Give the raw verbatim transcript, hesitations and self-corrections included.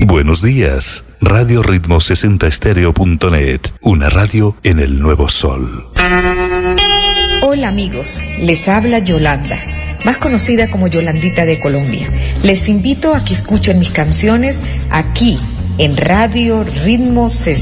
Buenos días. Radio Ritmo sesenta estéreo punto net, una radio en el nuevo sol. Hola amigos, les habla Yolanda, más conocida como Yolandita de Colombia. Les invito a que escuchen mis canciones aquí en Radio Ritmo sesenta.